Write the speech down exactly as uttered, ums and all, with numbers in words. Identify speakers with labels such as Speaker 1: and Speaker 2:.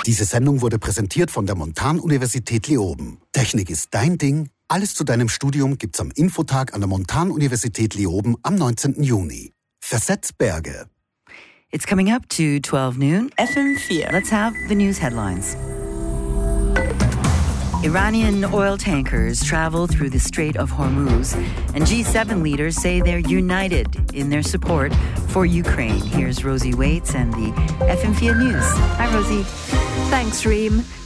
Speaker 1: Diese Sendung wurde präsentiert von der Montanuniversität Leoben. Technik ist dein Ding. Alles zu deinem Studium gibt's am Infotag an der Montanuniversität Leoben am neunzehnten Juni. Versetz Berge.
Speaker 2: It's coming up to twelve noon. F M vier. Let's have the news headlines. Iranian oil tankers travel through the Strait of Hormuz, and G seven leaders say they're united in their support for Ukraine. Here's Rosie Waits and the F M vier News. Hi, Rosie.
Speaker 3: Thanks, Reem.